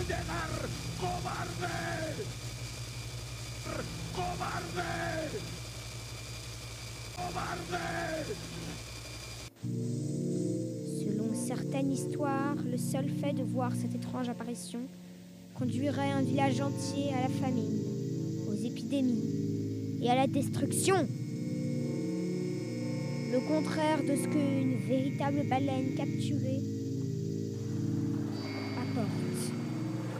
llegar! ¡Cobarde! ¡Cobarde! ¡Cobarde! Selon certaines histoires, le seul fait de voir cette étrange apparition conduirait un village entier à la famine, aux épidémies et à la destruction. Le contraire de ce qu'une véritable baleine capturée